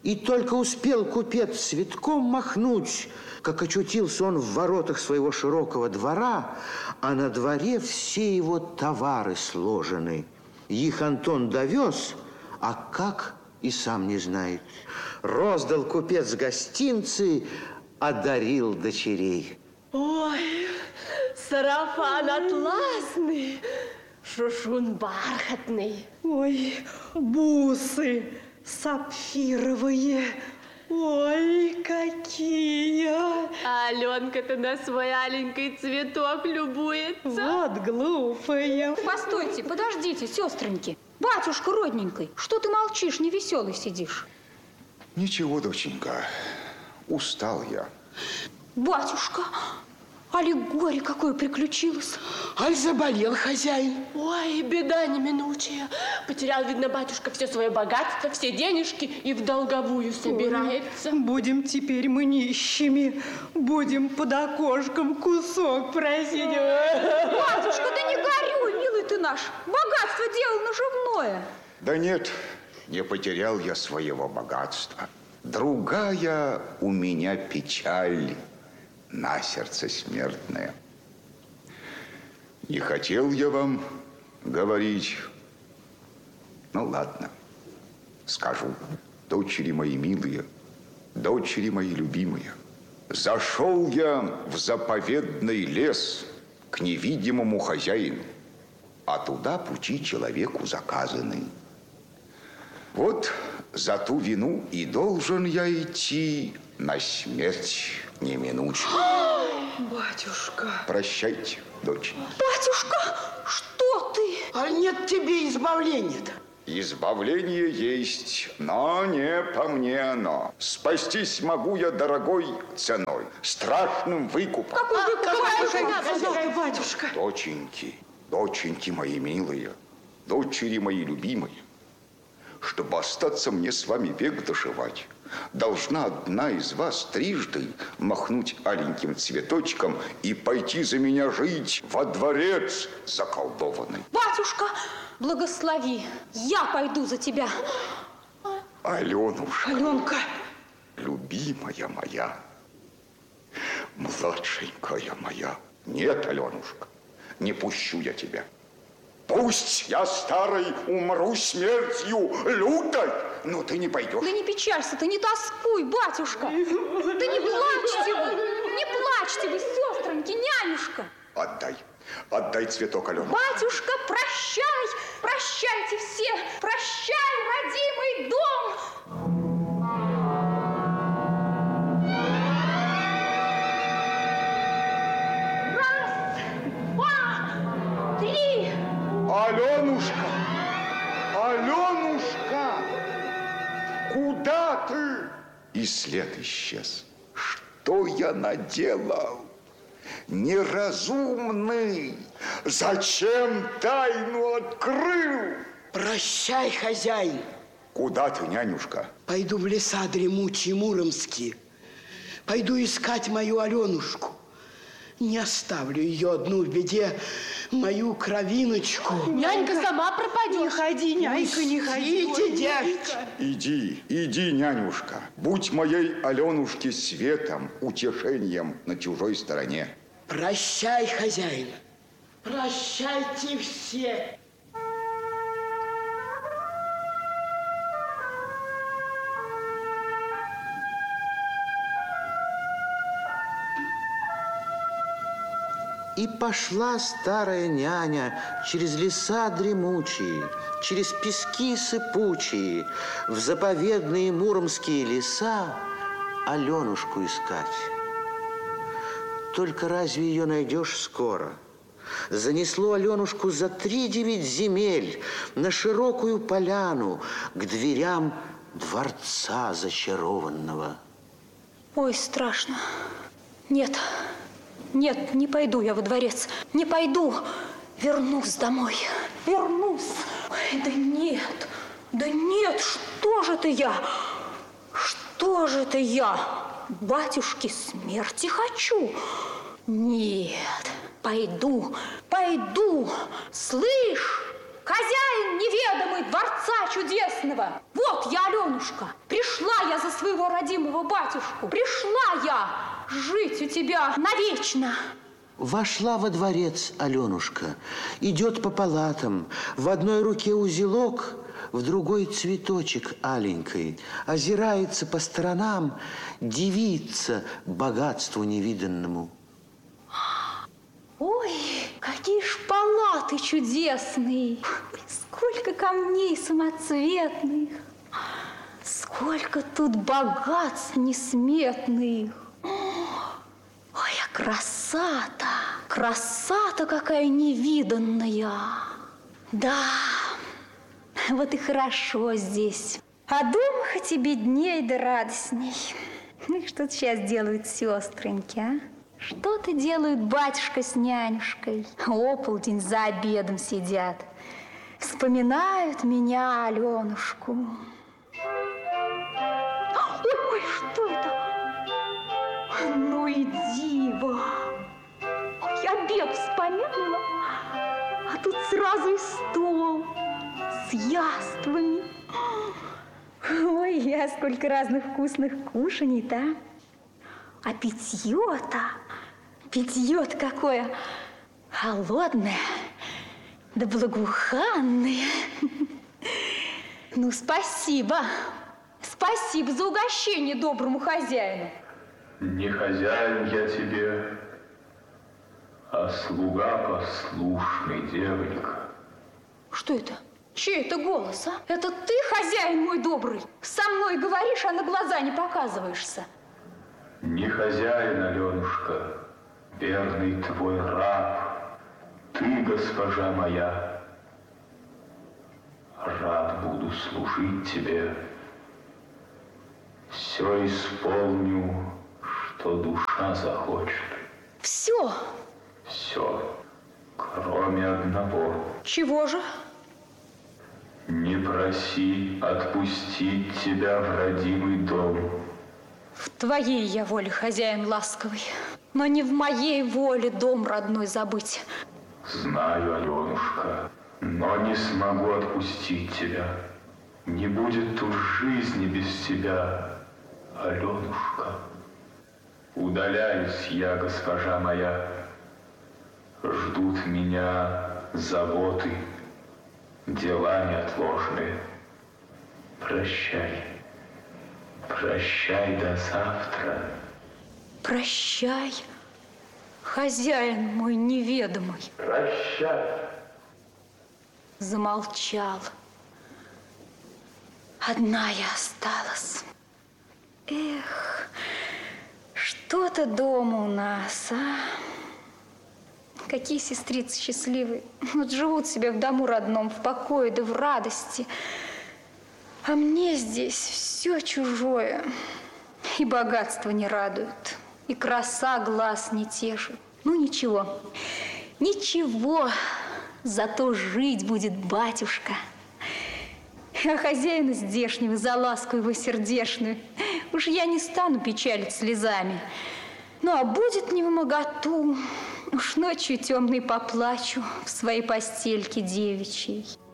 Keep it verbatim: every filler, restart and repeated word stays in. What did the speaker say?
И только успел купец цветком махнуть, как очутился он в воротах своего широкого двора, а на дворе все его товары сложены. Их Антон довез, а как и сам не знает. Роздал купец гостинцы, одарил дочерей. Ой, сарафан атласный, шушун бархатный. Ой, бусы сапфировые. Ой, какие! А Аленка-то на свой аленький цветок любуется. Вот глупая. Постойте, подождите, сестреньки. Батюшка родненький, что ты молчишь, невеселый сидишь? Ничего, доченька, устал я. Батюшка, али горе какое приключилось? Аль заболел хозяин. Ой, беда неминучая. Потерял, видно, батюшка все свое богатство, все денежки и в долговую собирается. Ой, будем теперь мы нищими. Будем под окошком кусок просить. Батюшка, да не горюй, милый ты наш. Богатство дело наживное. Да нет, не потерял я своего богатства. Другая у меня печаль на сердце смертное. Не хотел я вам говорить. Ну, ладно, скажу. Дочери мои милые, дочери мои любимые, зашел я в заповедный лес к невидимому хозяину, а туда пути человеку заказаны. Вот за ту вину и должен я идти на смерть неминучую. Батюшка. Прощайте, дочь. Батюшка, что ты? А нет тебе избавления-то. Избавление есть, но не по мне оно. Спастись могу я дорогой ценой, страшным выкупом. Какой выкуп? Какой Хозяин, батюшка. Доченьки, доченьки мои милые, дочери мои любимые, чтобы остаться мне с вами век доживать, должна одна из вас трижды махнуть аленьким цветочком и пойти за меня жить во дворец заколдованный. Батюшка, благослови, я пойду за тебя. Аленушка, Аленка, любимая моя, младшенькая моя. Нет, Аленушка, не пущу я тебя. Пусть я старый умру смертью лютой, но ты не пойдешь. Да не печалься ты, не тоскуй, батюшка. Да не плачьте вы, не плачьте вы, сестреньки, нянюшка. Отдай, отдай цветок, Алена. Батюшка, прощай, прощайте все, прощай, родимый дом. Аленушка! Аленушка! Куда ты? И след исчез. Что я наделал? Неразумный! Зачем тайну открыл? Прощай, хозяин. Куда ты, нянюшка? Пойду в леса дремучие муромские. Пойду искать мою Аленушку. Не оставлю ее одну в беде, мою кровиночку. Нянька сама пропадет. не ходи, нянька, не ходи. Идите, девки. Иди, иди, нянюшка. Будь моей Аленушке светом, утешением на чужой стороне. Прощай, хозяин. Прощайте все. И пошла старая няня через леса дремучие, через пески сыпучие, в заповедные муромские леса Аленушку искать. Только разве ее найдешь скоро? Занесло Аленушку за три девять земель на широкую поляну к дверям дворца зачарованного. Ой, страшно. Нет, нет, не пойду я во дворец, не пойду. Вернусь домой, вернусь. Ой, да нет, да нет, что же это я? Что же это я? Батюшки, смерти хочу. Нет, пойду, пойду. Слышь, хозяин неведомый дворца чудесного, вот я, Аленушка, Пришла я за своего родимого батюшку. Пришла я жить у тебя навечно. Вошла во дворец Аленушка, идет по палатам, в одной руке узелок, в другой цветочек аленькой, озирается по сторонам, дивится богатству невиданному. Ой, какие ж палаты чудесные! Сколько камней самоцветных! Сколько тут богатств несметных! Ой, а красота! Красота какая невиданная! Да, вот и хорошо здесь. А дома хоть и бедней да радостней. Ну и что сейчас делают сестреньки, а? Что-то делают батюшка с нянюшкой. Ополдень за обедом сидят. Вспоминают меня, Аленушку. Ой, ой, что это? Ну и диво. Ой, обед вспоминала, а тут сразу и стол с яствами. Ой, я сколько разных вкусных кушаний-то. А питье-то, питье-то какое холодное, да благоуханное. Ну, спасибо. Спасибо за угощение доброму хозяину. Не хозяин я тебе, а слуга послушный, девонька. Что это? Чей это голос, а? Это ты, хозяин мой добрый? Со мной говоришь, а на глаза не показываешься. Не хозяин, Аленушка, верный твой раб. Ты, госпожа моя, рад буду служить тебе. Все исполню, что душа захочет. Все? Все, кроме одного. Чего же? Не проси отпустить тебя в родимый дом. В твоей я воле, хозяин ласковый, но не в моей воле дом родной забыть. Знаю, Аленушка, но не смогу отпустить тебя. Не будет тут жизни без тебя, Аленушка. Удаляюсь я, госпожа моя. Ждут меня заботы, дела неотложные. Прощай. Прощай до завтра. Прощай, хозяин мой неведомый. Прощай. Замолчал. Одна я осталась. Эх, что-то дома у нас, а? Какие сестрицы счастливые. Вот живут себе в дому родном, в покое да в радости. А мне здесь все чужое. И богатство не радует, и краса глаз не тешит. Ну, ничего, ничего, зато жить будет батюшка. А хозяина здешнего за ласку его сердешную уж я не стану печалить слезами. Ну, а будет не в моготу, уж ночью темной поплачу в своей постельке девичьей.